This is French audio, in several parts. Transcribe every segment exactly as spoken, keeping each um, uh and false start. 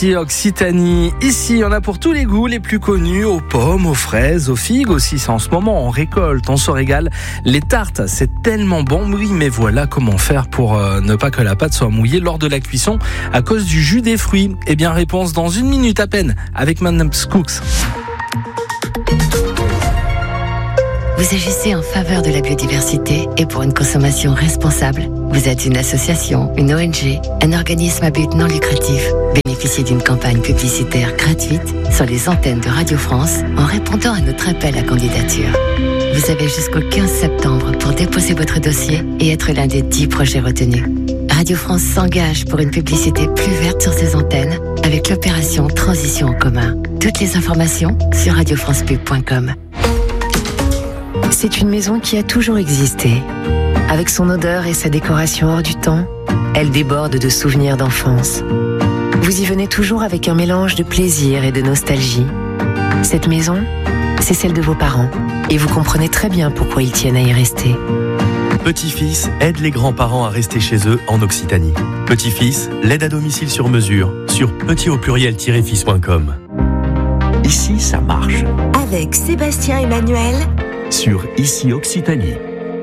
ici Occitanie. Ici, il y en a pour tous les goûts, les plus connus, aux pommes, aux fraises, aux figues aussi. C'est en ce moment, on récolte, on se régale. Les tartes, c'est tellement bon. Oui, mais voilà comment faire pour euh, ne pas que la pâte soit mouillée lors de la cuisson à cause du jus des fruits. Eh bien, réponse dans une minute à peine avec Madame Cooks. Vous agissez en faveur de la biodiversité et pour une consommation responsable. Vous êtes une association, une O N G, un organisme à but non lucratif. Bénéficiez d'une campagne publicitaire gratuite sur les antennes de Radio France en répondant à notre appel à candidature. Vous avez jusqu'au quinze septembre pour déposer votre dossier et être l'un des dix projets retenus. Radio France s'engage pour une publicité plus verte sur ses antennes avec l'opération Transition en commun. Toutes les informations sur radio france pub point com. C'est une maison qui a toujours existé. Avec son odeur et sa décoration hors du temps, elle déborde de souvenirs d'enfance. Vous y venez toujours avec un mélange de plaisir et de nostalgie. Cette maison, c'est celle de vos parents. Et vous comprenez très bien pourquoi ils tiennent à y rester. Petit-fils aide les grands-parents à rester chez eux en Occitanie. Petit-fils, l'aide à domicile sur mesure sur petit au pluriel tiret fils point com. Ici, ça marche. Avec Sébastien Emmanuel sur Ici Occitanie.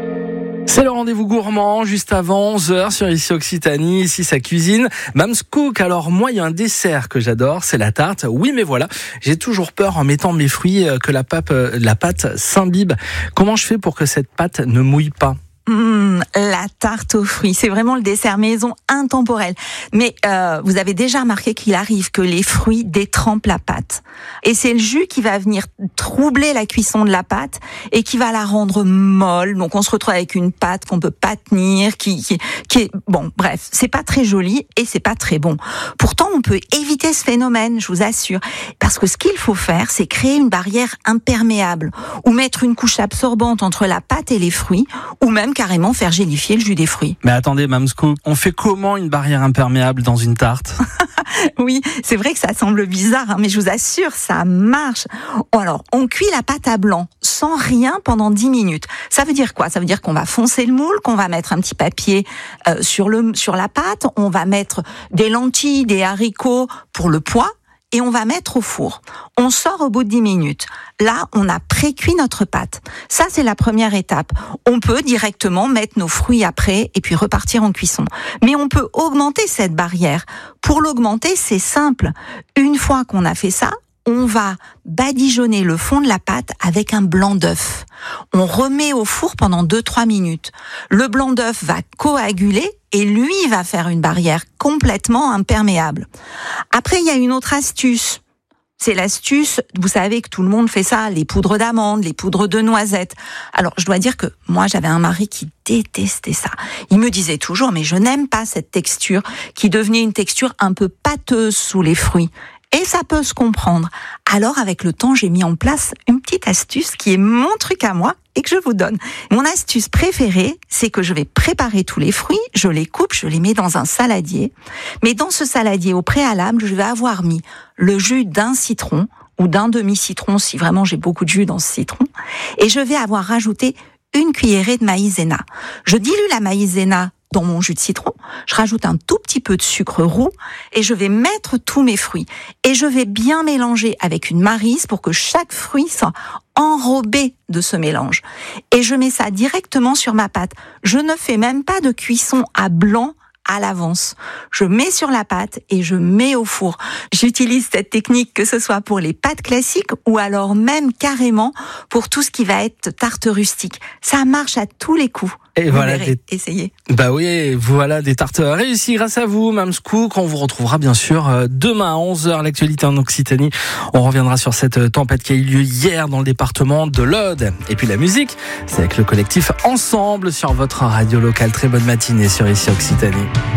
C'est le rendez-vous gourmand, juste avant onze heures sur Ici Occitanie, ici sa cuisine. Mams Cook, alors moi il y a un dessert que j'adore, c'est la tarte. Oui mais voilà, j'ai toujours peur en mettant mes fruits que la, pape, la pâte s'imbibe. Comment je fais pour que cette pâte ne mouille pas ? Mmh, la tarte aux fruits, c'est vraiment le dessert maison intemporel. Mais euh, vous avez déjà remarqué qu'il arrive que les fruits détrempent la pâte. Et c'est le jus qui va venir troubler la cuisson de la pâte et qui va la rendre molle. Donc on se retrouve avec une pâte qu'on peut pas tenir, qui, qui, qui est... Bon, bref, c'est pas très joli et c'est pas très bon. Pourtant, on peut éviter ce phénomène, je vous assure. Parce que ce qu'il faut faire, c'est créer une barrière imperméable ou mettre une couche absorbante entre la pâte et les fruits, ou même carrément faire gélifier le jus des fruits. Mais attendez, Mams Cook, on fait comment une barrière imperméable dans une tarte ? Oui, c'est vrai que ça semble bizarre, hein, mais je vous assure, ça marche. Alors, on cuit la pâte à blanc sans rien pendant dix minutes. Ça veut dire quoi ? Ça veut dire qu'on va foncer le moule, qu'on va mettre un petit papier euh, sur le sur la pâte, on va mettre des lentilles, des haricots pour le pois, et on va mettre au four. On sort au bout de dix minutes. Là, on a pré-cuit notre pâte. Ça, c'est la première étape. On peut directement mettre nos fruits après et puis repartir en cuisson. Mais on peut augmenter cette barrière. Pour l'augmenter, c'est simple. Une fois qu'on a fait ça, on va badigeonner le fond de la pâte avec un blanc d'œuf. On remet au four pendant deux à trois minutes. Le blanc d'œuf va coaguler et lui va faire une barrière complètement imperméable. Après, il y a une autre astuce. C'est l'astuce, vous savez que tout le monde fait ça, les poudres d'amandes, les poudres de noisettes. Alors, je dois dire que moi, j'avais un mari qui détestait ça. Il me disait toujours, mais je n'aime pas cette texture qui devenait une texture un peu pâteuse sous les fruits. Et ça peut se comprendre. Alors, avec le temps, j'ai mis en place une petite astuce qui est mon truc à moi et que je vous donne. Mon astuce préférée, c'est que je vais préparer tous les fruits, je les coupe, je les mets dans un saladier. Mais dans ce saladier, au préalable, je vais avoir mis le jus d'un citron ou d'un demi-citron, si vraiment j'ai beaucoup de jus dans ce citron. Et je vais avoir rajouté une cuillerée de maïzena. Je dilue la maïzena dans mon jus de citron, je rajoute un tout petit peu de sucre roux et je vais mettre tous mes fruits. Et je vais bien mélanger avec une maryse pour que chaque fruit soit enrobé de ce mélange. Et je mets ça directement sur ma pâte. Je ne fais même pas de cuisson à blanc à l'avance. Je mets sur la pâte et je mets au four. J'utilise cette technique que ce soit pour les pâtes classiques ou alors même carrément pour tout ce qui va être tarte rustique. Ça marche à tous les coups. Et vous voilà, verrez, des... essayez. Bah oui, voilà des tartes réussies grâce à vous, Mams Cook. On vous retrouvera bien sûr demain à onze heures, l'actualité en Occitanie. On reviendra sur cette tempête qui a eu lieu hier dans le département de l'Aude. Et puis la musique, c'est avec le collectif Ensemble sur votre radio locale. Très bonne matinée sur Ici Occitanie.